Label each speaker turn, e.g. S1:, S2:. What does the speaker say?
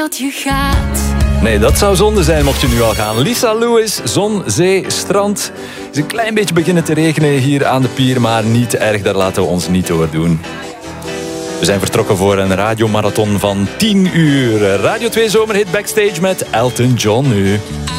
S1: dat je gaat.
S2: Nee, dat zou zonde zijn mocht je nu al gaan. Lisa Lewis, zon, zee, strand. Het is een klein beetje beginnen te regenen hier aan de pier, maar niet te erg, daar laten we ons niet door doen. We zijn vertrokken voor een radiomarathon van 10 uur. Radio 2 Zomerhit Backstage met Elton John nu.